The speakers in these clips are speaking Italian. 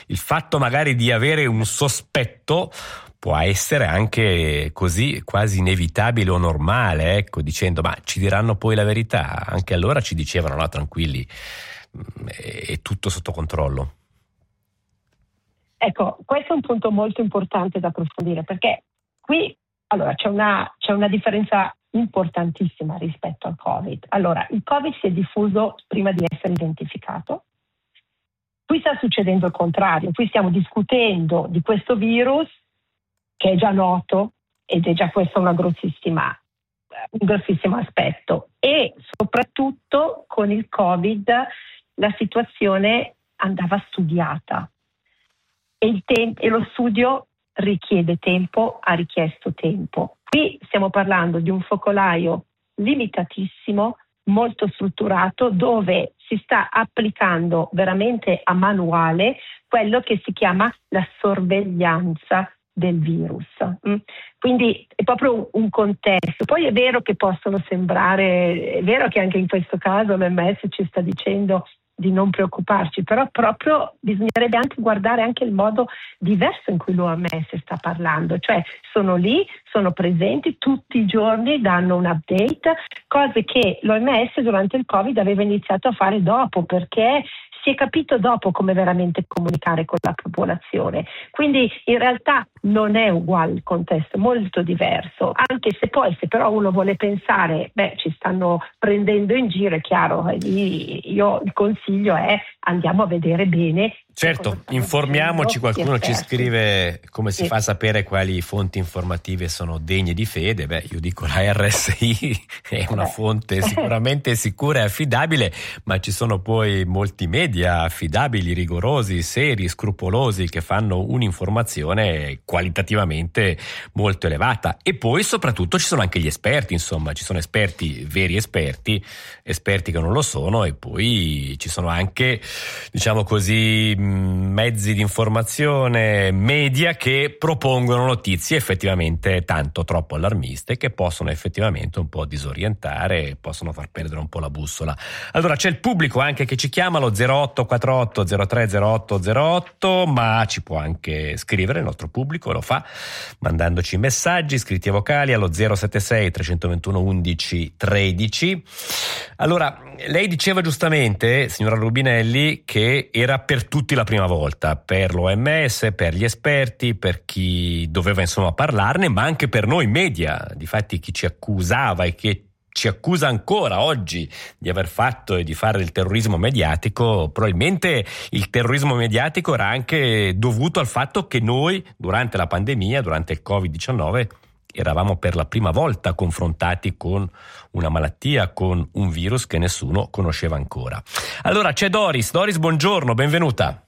il fatto magari di avere un sospetto può essere anche così quasi inevitabile o normale, ecco, dicendo ma ci diranno poi la verità. Anche allora ci dicevano no, tranquilli, è tutto sotto controllo. Ecco, questo è un punto molto importante da approfondire, perché qui allora c'è una differenza importantissima rispetto al Covid. Allora, il Covid si è diffuso prima di essere identificato. Qui sta succedendo il contrario, qui stiamo discutendo di questo virus che è già noto ed è già questo un grossissimo aspetto. E soprattutto con il Covid la situazione andava studiata e lo studio richiede tempo, ha richiesto tempo. Qui stiamo parlando di un focolaio limitatissimo, molto strutturato, dove si sta applicando veramente a manuale quello che si chiama la sorveglianza del virus. Quindi è proprio un contesto. Poi è vero che possono sembrare, è vero che anche in questo caso l'OMS ci sta dicendo di non preoccuparci, però proprio bisognerebbe anche guardare anche il modo diverso in cui l'OMS sta parlando, cioè sono lì, sono presenti tutti i giorni, danno un update, cose che l'OMS durante il Covid aveva iniziato a fare dopo, perché si è capito dopo come veramente comunicare con la popolazione. Quindi in realtà non è uguale il contesto, è molto diverso, anche se poi se però uno vuole pensare ci stanno prendendo in giro, è chiaro, io il consiglio è andiamo a vedere bene. Certo, informiamoci, qualcuno ci scrive come si fa a sapere quali fonti informative sono degne di fede. Io dico la RSI è una fonte sicuramente sicura e affidabile, ma ci sono poi molti media affidabili, rigorosi, seri, scrupolosi che fanno un'informazione qualitativamente molto elevata. E poi soprattutto ci sono anche gli esperti, insomma, ci sono esperti, veri esperti che non lo sono, e poi ci sono anche, diciamo così, mezzi di informazione, media che propongono notizie effettivamente tanto troppo allarmiste che possono effettivamente un po' disorientare, possono far perdere un po' la bussola. Allora c'è il pubblico anche che ci chiama allo 0848 030808, ma ci può anche scrivere, il nostro pubblico lo fa mandandoci messaggi scritti e vocali allo 076 321 11 13. Allora, lei diceva giustamente, signora Rubinelli, che era per tutti la prima volta, per l'OMS, per gli esperti, per chi doveva insomma parlarne, ma anche per noi media. Difatti chi ci accusava e che ci accusa ancora oggi di aver fatto e di fare del terrorismo mediatico, probabilmente il terrorismo mediatico era anche dovuto al fatto che noi durante la pandemia, durante il Covid-19, eravamo per la prima volta confrontati con una malattia, con un virus che nessuno conosceva ancora. Allora c'è Doris. Doris, buongiorno, benvenuta.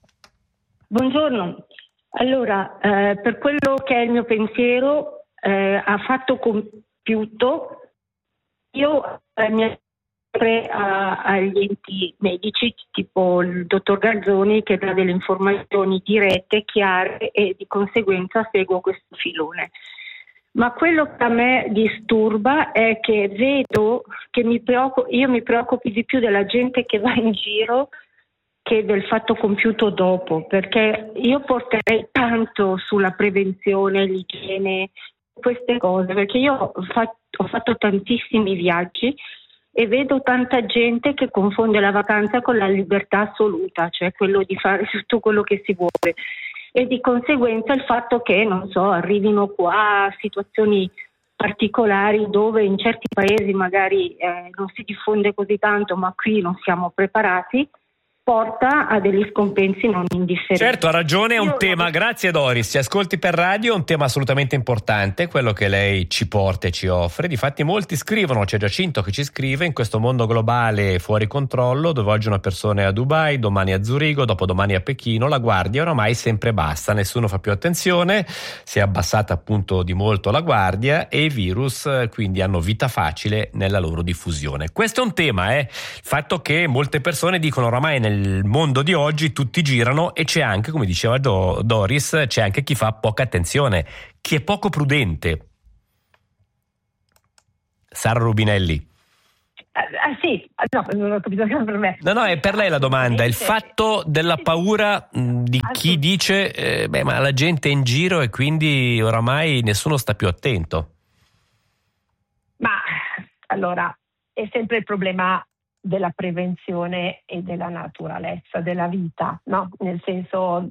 Buongiorno. Allora, per quello che è il mio pensiero, ha fatto compiuto, io mi sempre agli enti medici, tipo il dottor Garzoni, che dà delle informazioni dirette, chiare, e di conseguenza seguo questo filone. Ma quello che a me disturba è che vedo che io mi preoccupi di più della gente che va in giro che del fatto compiuto dopo, perché io porterei tanto sulla prevenzione, l'igiene, queste cose, perché io ho fatto tantissimi viaggi e vedo tanta gente che confonde la vacanza con la libertà assoluta, cioè quello di fare tutto quello che si vuole. E di conseguenza il fatto che, non so, arrivino qua situazioni particolari dove in certi paesi magari non si diffonde così tanto, ma qui non siamo preparati, porta a degli scompensi non indifferenti. Certo, ha ragione, è un tema, grazie Doris, ci ascolti per radio, è un tema assolutamente importante, quello che lei ci porta e ci offre. Difatti molti scrivono, c'è Giacinto che ci scrive: in questo mondo globale fuori controllo, dove oggi una persona è a Dubai, domani a Zurigo, dopodomani a Pechino, la guardia oramai sempre bassa, nessuno fa più attenzione, si è abbassata appunto di molto la guardia e i virus quindi hanno vita facile nella loro diffusione. Questo è un tema, il fatto che molte persone dicono oramai nel mondo di oggi tutti girano, e c'è anche, come diceva Doris, c'è anche chi fa poca attenzione, chi è poco prudente. Sara Rubinelli. Sì, no, non ho capito che per me. No, è per lei la domanda. Il fatto della paura di chi dice ma la gente è in giro e quindi oramai nessuno sta più attento. Ma allora è sempre il problema della prevenzione e della naturalezza della vita, no? Nel senso,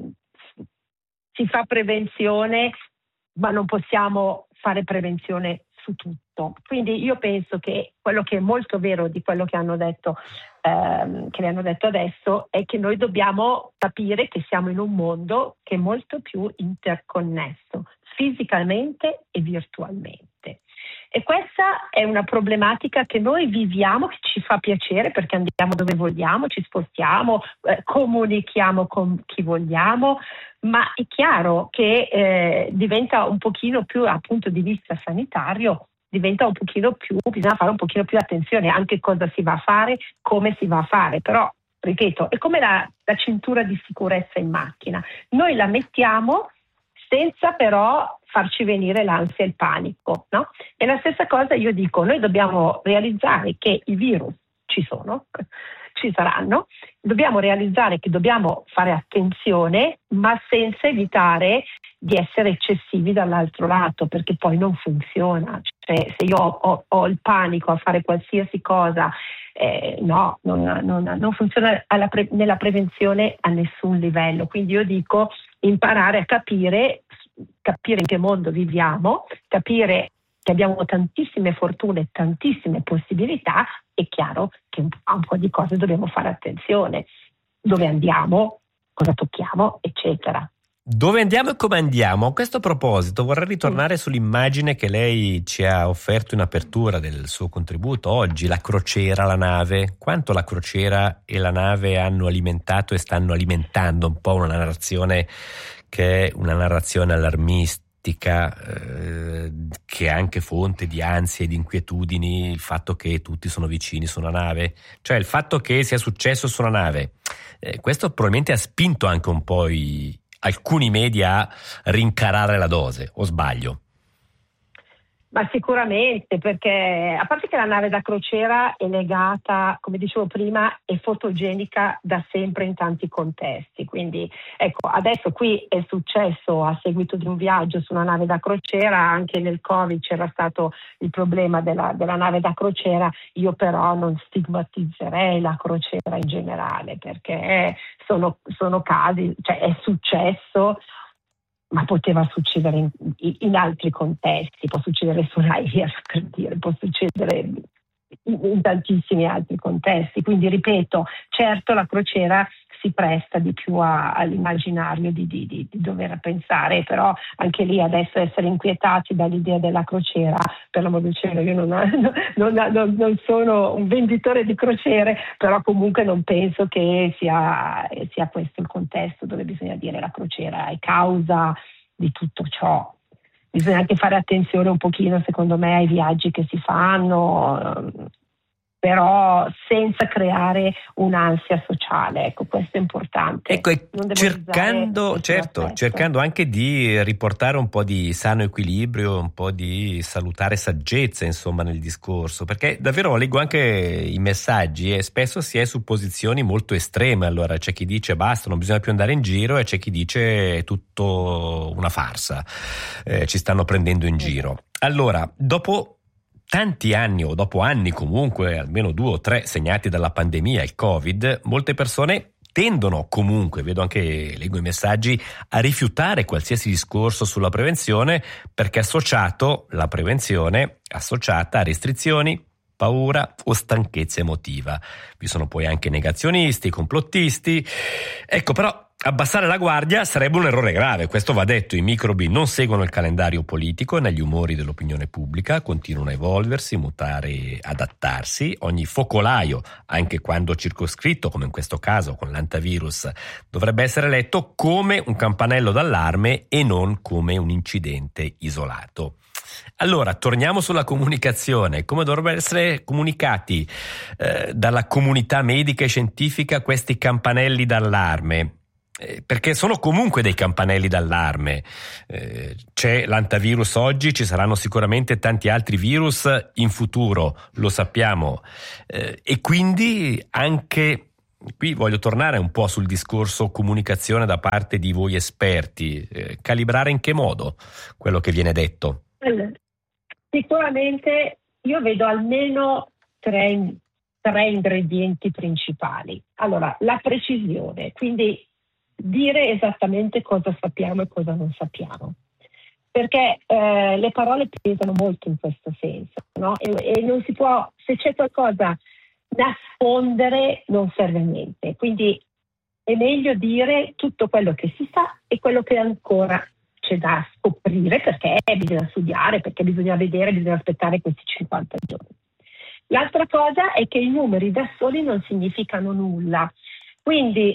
si fa prevenzione, ma non possiamo fare prevenzione su tutto. Quindi io penso che quello che è molto vero di quello che hanno detto, che le hanno detto adesso, è che noi dobbiamo capire che siamo in un mondo che è molto più interconnesso, fisicamente e virtualmente. E questa è una problematica che noi viviamo, che ci fa piacere perché andiamo dove vogliamo, ci spostiamo, comunichiamo con chi vogliamo, ma è chiaro che diventa un pochino più, dal punto di vista sanitario, diventa un pochino più, bisogna fare un pochino più attenzione anche cosa si va a fare, come si va a fare, però ripeto, è come la cintura di sicurezza in macchina, noi la mettiamo senza però farci venire l'ansia e il panico, no? E la stessa cosa io dico, noi dobbiamo realizzare che i virus ci sono, ci saranno, dobbiamo realizzare che dobbiamo fare attenzione, ma senza evitare di essere eccessivi dall'altro lato, perché poi non funziona. Cioè, se io ho il panico a fare qualsiasi cosa, no, non funziona nella prevenzione a nessun livello. Quindi io dico imparare a capire in che mondo viviamo, capire che abbiamo tantissime fortune, tantissime possibilità, è chiaro che a un po' di cose dobbiamo fare attenzione. Dove andiamo, cosa tocchiamo, eccetera. Dove andiamo e come andiamo? A questo proposito vorrei ritornare sull'immagine che lei ci ha offerto in apertura del suo contributo oggi, la crociera, la nave. Quanto la crociera e la nave hanno alimentato e stanno alimentando un po' una narrazione che è una narrazione allarmistica, che è anche fonte di ansie e di inquietudini, il fatto che tutti sono vicini su una nave, cioè il fatto che sia successo su una nave. Questo probabilmente ha spinto anche un po' alcuni media a rincarare la dose, o sbaglio? Ma sicuramente, perché a parte che la nave da crociera è legata, come dicevo prima, è fotogenica da sempre in tanti contesti. Quindi ecco, adesso qui è successo a seguito di un viaggio su una nave da crociera, anche nel Covid c'era stato il problema della nave da crociera. Io però non stigmatizzerei la crociera in generale, perché sono casi, cioè è successo, ma poteva succedere in altri contesti, può succedere su Ryanair, per dire, può succedere in tantissimi altri contesti. Quindi ripeto, certo la crociera si presta di più all'immaginario di dover pensare, però anche lì adesso essere inquietati dall'idea della crociera, per l'amor del cielo, io non sono un venditore di crociere, però comunque non penso che sia questo il contesto dove bisogna dire la crociera è causa di tutto ciò. Bisogna anche fare attenzione un pochino, secondo me, ai viaggi che si fanno, però senza creare un'ansia sociale, ecco, questo è importante. Ecco, cercando anche di riportare un po' di sano equilibrio, un po' di salutare saggezza, insomma, nel discorso, perché davvero leggo anche i messaggi e spesso si è su posizioni molto estreme. Allora c'è chi dice basta, non bisogna più andare in giro, e c'è chi dice è tutto una farsa, ci stanno prendendo in giro. Allora, dopo tanti anni, o dopo anni comunque, almeno 2 o 3 segnati dalla pandemia, il Covid, molte persone tendono comunque, leggo i messaggi, a rifiutare qualsiasi discorso sulla prevenzione, perché la prevenzione associata a restrizioni, paura o stanchezza emotiva. Vi sono poi anche negazionisti, complottisti. Ecco, però abbassare la guardia sarebbe un errore grave, questo va detto. I microbi non seguono il calendario politico né gli umori dell'opinione pubblica, continuano a evolversi, mutare, adattarsi. Ogni focolaio, anche quando circoscritto, come in questo caso con l'antivirus, dovrebbe essere letto come un campanello d'allarme e non come un incidente isolato. Allora, torniamo sulla comunicazione. Come dovrebbero essere comunicati dalla comunità medica e scientifica questi campanelli d'allarme? perché sono comunque dei campanelli d'allarme. C'è l'antivirus oggi, ci saranno sicuramente tanti altri virus in futuro, lo sappiamo, e quindi anche qui voglio tornare un po' sul discorso comunicazione da parte di voi esperti. Calibrare in che modo quello che viene detto? Sicuramente io vedo almeno tre ingredienti principali. Allora, la precisione, quindi dire esattamente cosa sappiamo e cosa non sappiamo, perché le parole pesano molto in questo senso, no? E non si può, se c'è qualcosa nascondere non serve a niente, quindi è meglio dire tutto quello che si sa e quello che ancora c'è da scoprire, perché bisogna studiare, perché bisogna vedere, bisogna aspettare questi 50 giorni. L'altra cosa è che i numeri da soli non significano nulla, quindi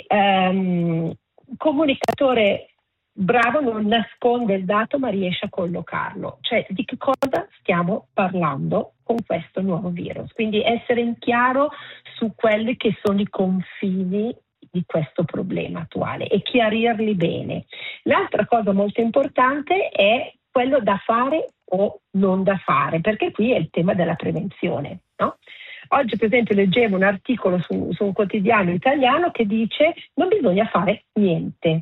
comunicatore bravo non nasconde il dato ma riesce a collocarlo, cioè di che cosa stiamo parlando con questo nuovo virus, quindi essere in chiaro su quelli che sono i confini di questo problema attuale e chiarirli bene. L'altra cosa molto importante è quello da fare o non da fare, perché qui è il tema della prevenzione, no? Oggi per esempio leggevo un articolo su un quotidiano italiano che dice non bisogna fare niente.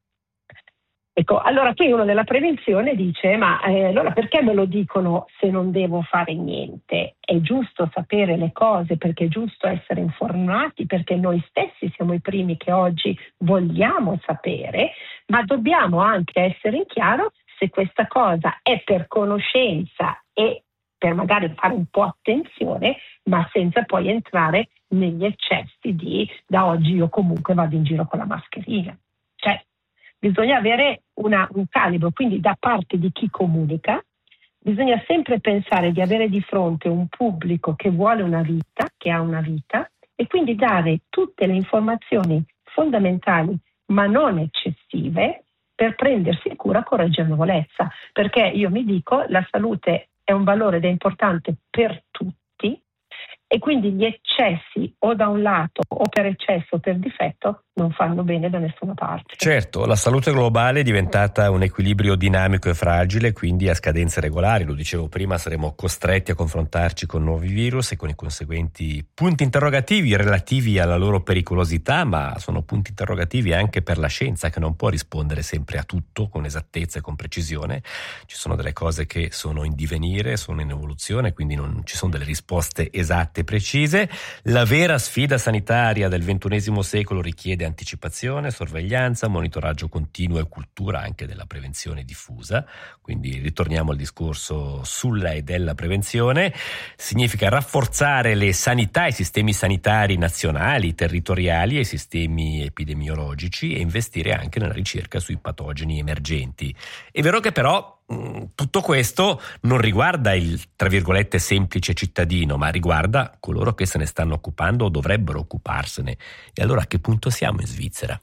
Ecco, allora qui uno della prevenzione dice ma allora perché me lo dicono se non devo fare niente? È giusto sapere le cose perché è giusto essere informati, perché noi stessi siamo i primi che oggi vogliamo sapere, ma dobbiamo anche essere in chiaro se questa cosa è per conoscenza e per magari fare un po' attenzione, ma senza poi entrare negli eccessi di da oggi io comunque vado in giro con la mascherina. Cioè, bisogna avere un calibro, quindi da parte di chi comunica bisogna sempre pensare di avere di fronte un pubblico che vuole una vita, che ha una vita, e quindi dare tutte le informazioni fondamentali ma non eccessive per prendersi cura con ragionevolezza, perché io mi dico la salute è un valore ed è importante per tutti e quindi gli eccessi o da un lato o per eccesso o per difetto non fanno bene da nessuna parte. Certo, la salute globale è diventata un equilibrio dinamico e fragile, quindi a scadenze regolari, lo dicevo prima, saremo costretti a confrontarci con nuovi virus e con i conseguenti punti interrogativi relativi alla loro pericolosità, ma sono punti interrogativi anche per la scienza che non può rispondere sempre a tutto con esattezza e con precisione. Ci sono delle cose che sono in divenire, sono in evoluzione, quindi non ci sono delle risposte esatte e precise. La vera sfida sanitaria del XXI secolo richiede anticipazione, sorveglianza, monitoraggio continuo e cultura anche della prevenzione diffusa. Quindi ritorniamo al discorso sulla e della prevenzione. Significa rafforzare le sanità, i sistemi sanitari nazionali, territoriali e i sistemi epidemiologici e investire anche nella ricerca sui patogeni emergenti. È vero che però tutto questo non riguarda il, tra virgolette, semplice cittadino, ma riguarda coloro che se ne stanno occupando o dovrebbero occuparsene. E allora a che punto siamo in Svizzera?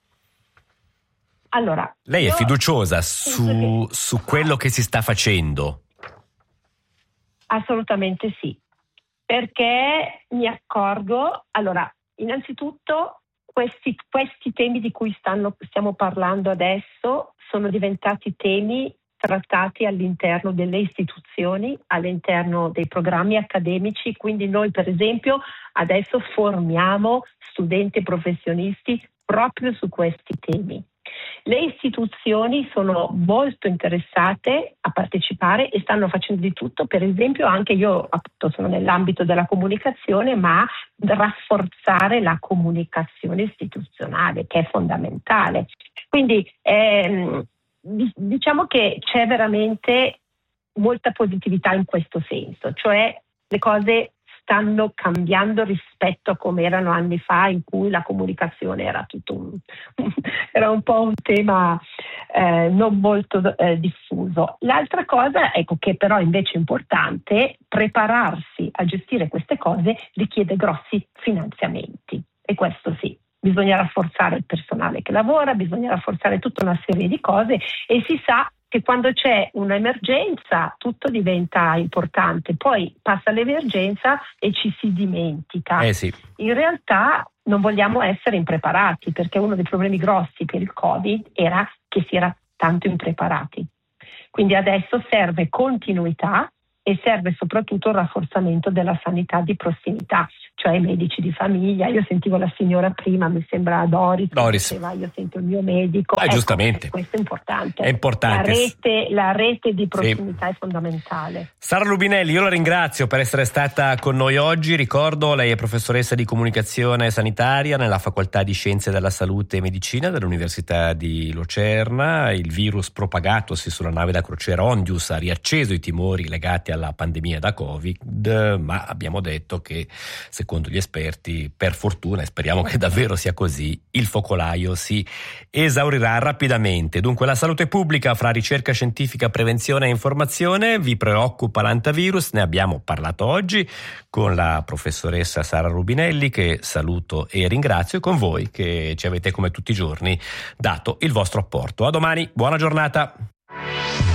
Allora, lei è fiduciosa su quello che si sta facendo? Assolutamente sì, perché mi accorgo, allora, innanzitutto questi temi di cui stiamo parlando adesso sono diventati temi trattati all'interno delle istituzioni, all'interno dei programmi accademici, quindi noi per esempio adesso formiamo studenti e professionisti proprio su questi temi. Le istituzioni sono molto interessate a partecipare e stanno facendo di tutto, per esempio anche io appunto sono nell'ambito della comunicazione, ma rafforzare la comunicazione istituzionale che è fondamentale. Quindi diciamo che c'è veramente molta positività in questo senso, cioè le cose stanno cambiando rispetto a come erano anni fa in cui la comunicazione era era un po' un tema non molto diffuso. L'altra cosa, ecco, che però invece è importante, prepararsi a gestire queste cose richiede grossi finanziamenti e questo sì. Bisogna rafforzare il personale che lavora, bisogna rafforzare tutta una serie di cose e si sa che quando c'è un'emergenza tutto diventa importante, poi passa l'emergenza e ci si dimentica. Sì. In realtà non vogliamo essere impreparati, perché uno dei problemi grossi per il Covid era che si era tanto impreparati. Quindi adesso serve continuità e serve soprattutto il rafforzamento della sanità di prossimità, cioè i medici di famiglia. Io sentivo la signora prima, mi sembra Doris. Diceva, io sento il mio medico. Giustamente. Questo è importante. È importante. La rete di prossimità è fondamentale. Sara Rubinelli, io la ringrazio per essere stata con noi oggi. Ricordo, lei è professoressa di comunicazione sanitaria nella Facoltà di Scienze della Salute e Medicina dell'Università di Locerna. Il virus propagatosi sulla nave da crociera Ondius ha riacceso i timori legati alla pandemia da Covid, ma abbiamo detto che secondo gli esperti, per fortuna, e speriamo che davvero sia così, il focolaio si esaurirà rapidamente. Dunque la salute pubblica fra ricerca scientifica, prevenzione e informazione. Vi preoccupa l'antivirus? Ne abbiamo parlato oggi con la professoressa Sara Rubinelli, che saluto e ringrazio, e con voi che ci avete come tutti i giorni dato il vostro apporto. A domani, buona giornata.